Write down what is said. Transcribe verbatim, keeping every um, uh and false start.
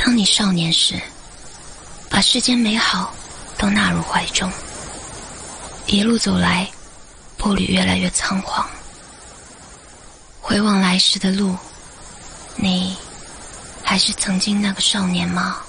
当你少年时，把世间美好都纳入怀中，一路走来，步履越来越仓皇。回望来时的路，你还是曾经那个少年吗？